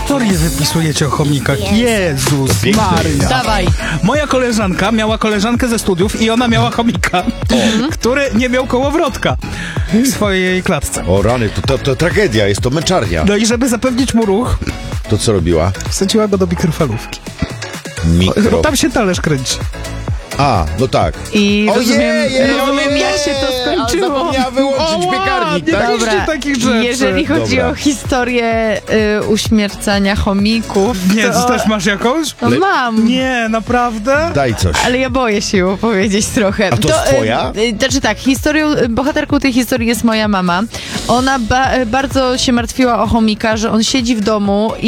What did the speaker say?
historie wypisujecie o chomikach. Jezus Maria. Dawaj. Moja koleżanka miała koleżankę ze studiów i ona miała chomika, który nie miał kołowrotka w swojej klatce. O rany, to tragedia, jest to męczarnia. No i żeby zapewnić mu ruch, To co robiła? wsadziła go do mikrofalówki. Mikro. Tam się talerz kręci. A, no tak. I rozumiem, ojej, jak się to skończyło. Ale zapomniała wyłączyć piekarnik, nie tak? Dobra, takich rzeczy. Jeżeli chodzi Dobra. o historię uśmiercania chomików, Nie, to... ty też masz jakąś? No mam. Nie, naprawdę? Daj coś. Ale ja boję się ją powiedzieć trochę. A to jest twoja? Znaczy tak, bohaterką tej historii jest moja mama. Ona bardzo się martwiła o chomika, że on siedzi w domu